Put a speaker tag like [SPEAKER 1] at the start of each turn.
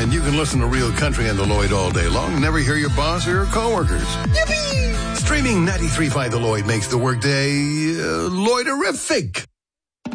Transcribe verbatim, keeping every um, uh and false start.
[SPEAKER 1] And you can listen to Real Country and the Lloyd all day long and never hear your boss or your coworkers. Yippee! Streaming ninety-three point five The Lloyd makes the workday uh, Lloyderific.